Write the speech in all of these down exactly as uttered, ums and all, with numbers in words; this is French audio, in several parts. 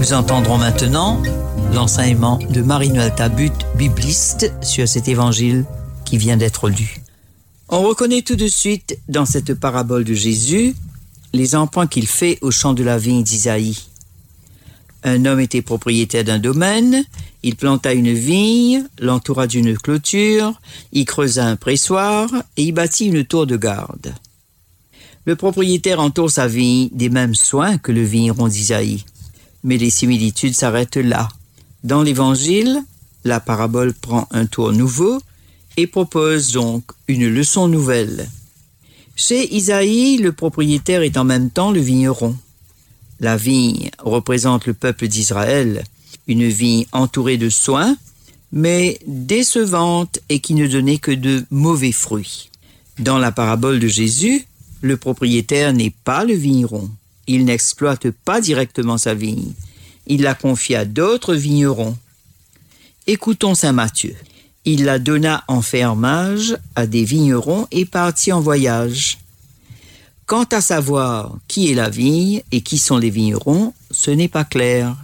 Nous entendrons maintenant l'enseignement de Marie-Noël Tabut, bibliste, sur cet évangile qui vient d'être lu. On reconnaît tout de suite dans cette parabole de Jésus les emprunts qu'il fait au champ de la vigne d'Isaïe. Un homme était propriétaire d'un domaine, il planta une vigne, l'entoura d'une clôture, y creusa un pressoir et y bâtit une tour de garde. Le propriétaire entoure sa vigne des mêmes soins que le vigneron d'Isaïe. Mais les similitudes s'arrêtent là. Dans l'Évangile, la parabole prend un tour nouveau et propose donc une leçon nouvelle. Chez Isaïe, le propriétaire est en même temps le vigneron. La vigne représente le peuple d'Israël, une vigne entourée de soins, mais décevante et qui ne donnait que de mauvais fruits. Dans la parabole de Jésus, le propriétaire n'est pas le vigneron. Il n'exploite pas directement sa vigne. Il la confie à d'autres vignerons. Écoutons saint Matthieu. Il la donna en fermage à des vignerons et partit en voyage. Quant à savoir qui est la vigne et qui sont les vignerons, ce n'est pas clair.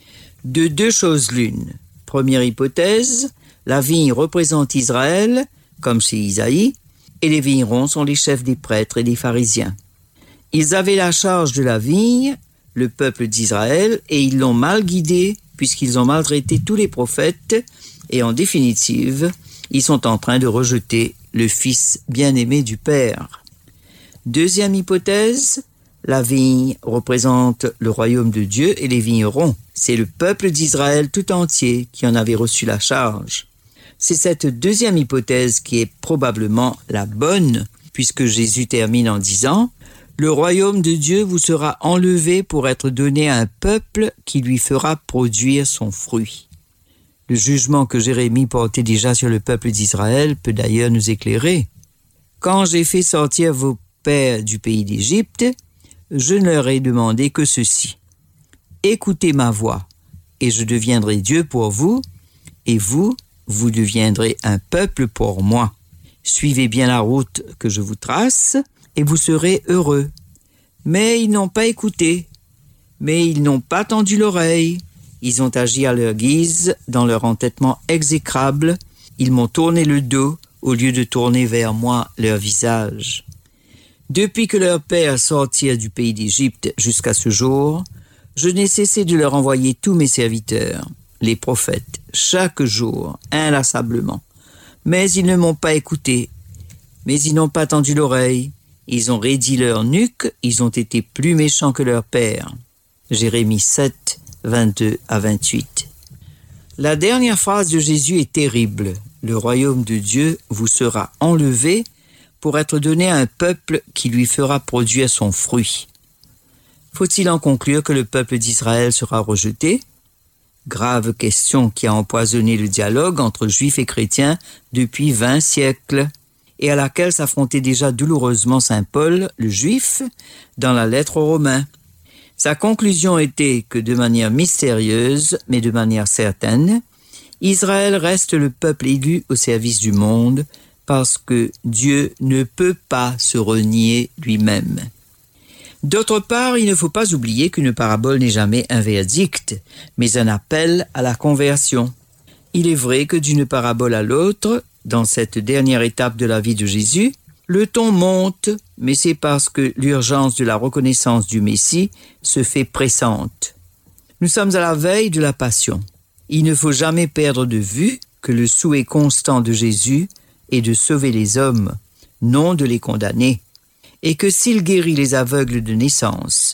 De deux choses l'une. Première hypothèse, la vigne représente Israël, comme chez Isaïe, et les vignerons sont les chefs des prêtres et des pharisiens. Ils avaient la charge de la vigne, le peuple d'Israël, et ils l'ont mal guidé puisqu'ils ont maltraité tous les prophètes et en définitive, ils sont en train de rejeter le Fils bien-aimé du Père. Deuxième hypothèse, la vigne représente le royaume de Dieu et les vignerons. C'est le peuple d'Israël tout entier qui en avait reçu la charge. C'est cette deuxième hypothèse qui est probablement la bonne, puisque Jésus termine en disant « Le royaume de Dieu vous sera enlevé pour être donné à un peuple qui lui fera produire son fruit. » Le jugement que Jérémie portait déjà sur le peuple d'Israël peut d'ailleurs nous éclairer. « Quand j'ai fait sortir vos pères du pays d'Égypte, je ne leur ai demandé que ceci. Écoutez ma voix, et je deviendrai Dieu pour vous, et vous, vous deviendrez un peuple pour moi. Suivez bien la route que je vous trace, et vous serez heureux. Mais ils n'ont pas écouté, mais ils n'ont pas tendu l'oreille. Ils ont agi à leur guise, dans leur entêtement exécrable. Ils m'ont tourné le dos, au lieu de tourner vers moi leur visage. Depuis que leurs pères sortirent du pays d'Égypte jusqu'à ce jour, je n'ai cessé de leur envoyer tous mes serviteurs, les prophètes, chaque jour, inlassablement. Mais ils ne m'ont pas écouté, mais ils n'ont pas tendu l'oreille. Ils ont raidi leur nuque, ils ont été plus méchants que leur père. Jérémie sept, vingt-deux à vingt-huit. La dernière phrase de Jésus est terrible. Le royaume de Dieu vous sera enlevé pour être donné à un peuple qui lui fera produire son fruit. Faut-il en conclure que le peuple d'Israël sera rejeté? Grave question qui a empoisonné le dialogue entre juifs et chrétiens depuis vingt siècles et à laquelle s'affrontait déjà douloureusement saint Paul, le juif, dans la lettre aux Romains. Sa conclusion était que de manière mystérieuse, mais de manière certaine, Israël reste le peuple élu au service du monde parce que Dieu ne peut pas se renier lui-même. D'autre part, il ne faut pas oublier qu'une parabole n'est jamais un verdict, mais un appel à la conversion. Il est vrai que d'une parabole à l'autre, dans cette dernière étape de la vie de Jésus, le ton monte, mais c'est parce que l'urgence de la reconnaissance du Messie se fait pressante. Nous sommes à la veille de la Passion. Il ne faut jamais perdre de vue que le souhait constant de Jésus est de sauver les hommes, non de les condamner. Et que s'il guérit les aveugles de naissance,